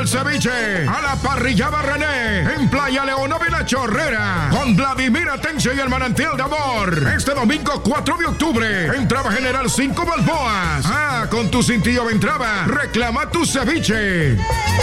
el ceviche a la parrillada René en Playa Leonova y La Chorrera con Vladimir Atencio y el Manantial de Amor. Este domingo 4 de octubre, entrada general 5 balboas. Con tu cintillo de entrada, reclama tu ceviche.